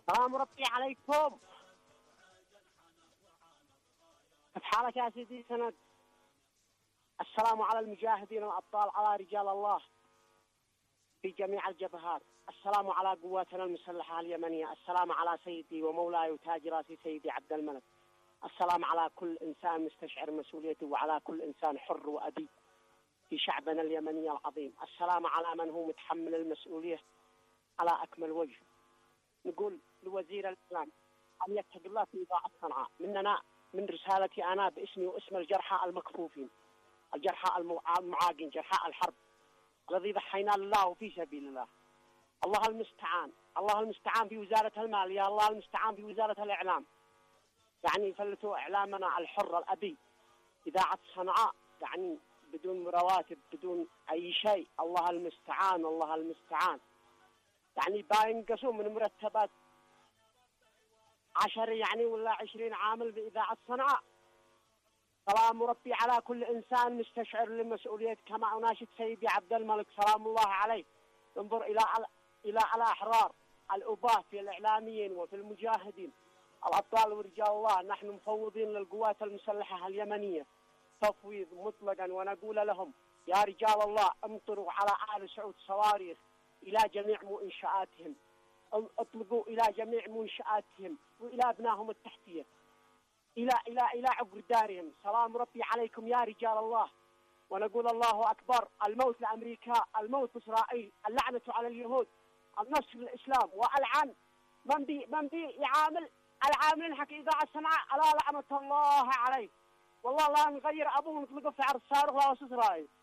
سلام ربي عليكم. كيف حالك يا سيدي سند؟ السلام على المجاهدين الأبطال، على رجال الله في جميع الجبهات. السلام على قواتنا المسلحة اليمنية. السلام على سيدي ومولاي وتاج راسي سيدي عبد الملك. السلام على كل إنسان مستشعر مسؤوليته، وعلى كل إنسان حر وأبي في شعبنا اليمني العظيم. السلام على من هو متحمل المسؤولية على أكمل وجه. نقول لوزير الإسلام أن يتق الله في إذاعة صنعاء، مننا من رسالتي أنا باسمي واسم الجرحى المكفوفين، الجرحى المعاقين، جرحى الحرب الذي ضحينا لله وفي سبيل الله. الله المستعان، الله المستعان في وزارة المالية، الله المستعان في وزارة الإعلام. يعني فلتوا إعلامنا الحر الأبي إذاعة صنعاء، يعني بدون رواتب بدون أي شيء. الله المستعان، الله المستعان. يعني باينقصوا من مرتبات 10 يعني ولا 20 عامل بإذاعة صنعاء. سلام ربي على كل إنسان مستشعر للمسؤولية، كما أناشد سيدي عبد الملك سلام الله عليه. انظر إلى الأحرار الأباة في الإعلاميين وفي المجاهدين الأبطال ورجال الله. نحن مفوضين للقوات المسلحة اليمنية تفويض مطلقا، ونقول لهم يا رجال الله امطروا على آل سعود صواريخ إلى جميع منشآتهم، اطلقوا إلى جميع منشآتهم وإلى أبنائهم التحتية، إلى عبر دارهم. سلام ربي عليكم يا رجال الله. ونقول الله أكبر. الموت لأمريكا، الموت لإسرائيل، اللعنة على اليهود، النصر للإسلام، وألعن من بي يعامل العاملين حق إذاعة صنعاء، ألا لعنة الله عليه. والله لا نغير أبوه ونطلقه في عرض الصاروخ لا إسرائيل.